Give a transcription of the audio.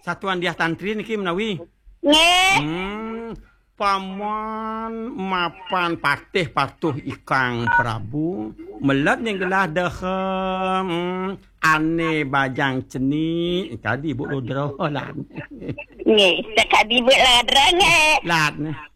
Satuan Diah Tantri niki menawi. Nggih. Paman mapan patih patuh Ikang Prabu melat yang gelah dehem ane bajang ceni tadi Bu Rudra lan. Nggih, tak dibuat ladra nggih. Lat